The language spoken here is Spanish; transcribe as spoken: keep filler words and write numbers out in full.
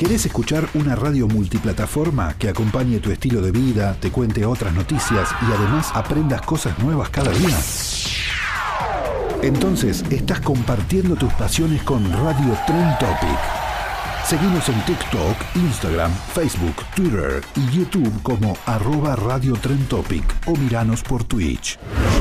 ¿Querés escuchar una radio multiplataforma que acompañe tu estilo de vida, te cuente otras noticias y además aprendas cosas nuevas cada día? Entonces estás compartiendo tus pasiones con Radio Trend Topic. Seguinos en TikTok, Instagram, Facebook, Twitter y YouTube como arroba Radio Trend Topic o miranos por Twitch.